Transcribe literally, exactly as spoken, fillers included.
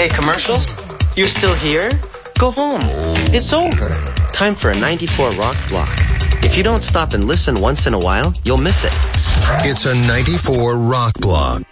Hey, commercials? You're still here? Go home. It's over. Time for a ninety-four Rock Block. If you don't stop and listen once in a while, you'll miss it. It's a ninety-four Rock Block.